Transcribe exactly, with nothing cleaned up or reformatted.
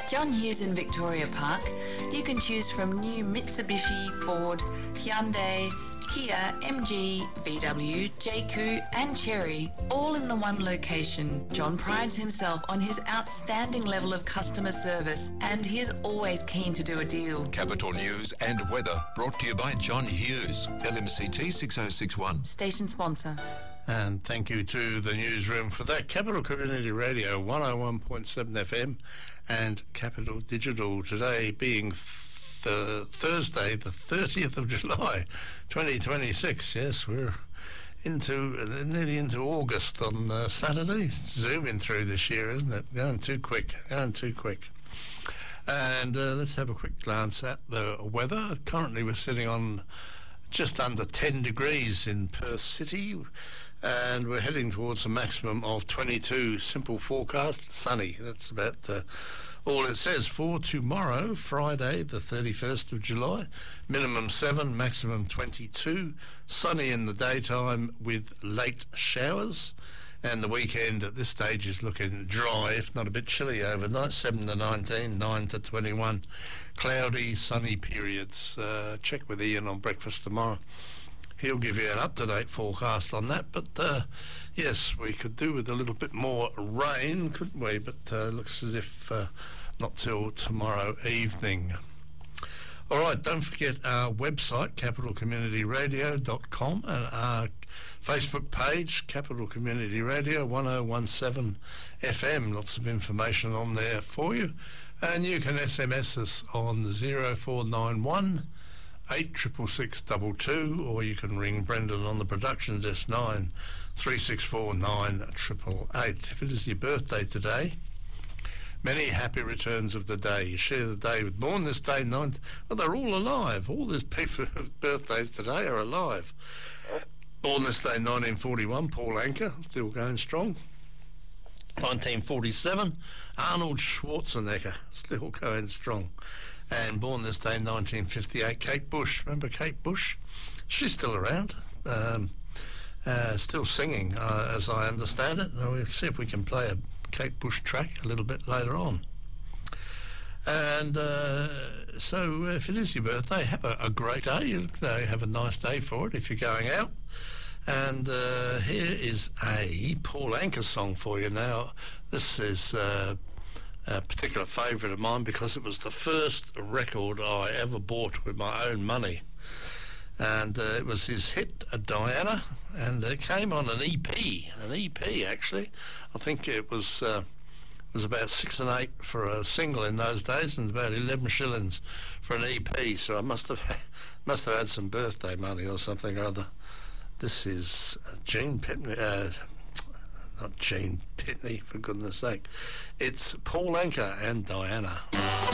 John Hughes in Victoria Park. You can choose from new Mitsubishi, Ford, Hyundai, Kia, M G, V W, J Q and Chery, all in the one location. John prides himself on his outstanding level of customer service and he is always keen to do a deal. Capital News and Weather brought to you by John Hughes, L M C T six oh six one. Station sponsor. And thank you to the newsroom for that. Capital Community Radio one oh one point seven F M and Capital Digital, today being th- Thursday the thirtieth of July twenty twenty-six. Yes, we're into nearly into August on uh, Saturday. It's zooming through this year, isn't it? Going too quick, going too quick. And uh, let's have a quick glance at the weather. Currently we're sitting on just under ten degrees in Perth City, and we're heading towards a maximum of twenty-two. Simple forecast, sunny. That's about uh, all it says for tomorrow, Friday the thirty-first of July. Minimum seven, maximum twenty-two. Sunny in the daytime with late showers. And the weekend at this stage is looking dry, if not a bit chilly overnight. seven to nineteen, nine to twenty-one. Cloudy, sunny periods. Uh, check with Ian on breakfast tomorrow. He'll give you an up-to-date forecast on that. But, uh, yes, we could do with a little bit more rain, couldn't we? But uh, looks as if uh, not till tomorrow evening. All right, don't forget our website, capital community radio dot com, and our Facebook page, Capital Community Radio one oh one seven F M. Lots of information on there for you. And you can S M S us on zero four nine one eight six six two two, or you can ring Brendan on the production desk nine three six four nine eight eight eight. If it is your birthday today, many happy returns of the day. You share the day with Born This Day, nine. Well, they're all alive. All these people birthdays today are alive. Born This Day, nineteen forty-one, Paul Anka, still going strong. nineteen forty-seven, Arnold Schwarzenegger, still going strong. And born this day, nineteen fifty-eight, Kate Bush. Remember Kate Bush? She's still around, um, uh, still singing, uh, as I understand it. Now we'll see if we can play a Kate Bush track a little bit later on. And uh, so if it is your birthday, have a, a great day. You have a nice day for it if you're going out. And uh, here is a Paul Anka song for you now. This is uh, a particular favourite of mine because it was the first record I ever bought with my own money. And uh, it was his hit, uh, Diana, and it came on an E P, an E P actually. I think it was uh, it was about six and eight for a single in those days, and about eleven shillings for an E P. So I must have had, must have had some birthday money or something or other. This is Gene Pitney, uh, not Gene Pitney, for goodness sake. It's Paul Anka and Diana.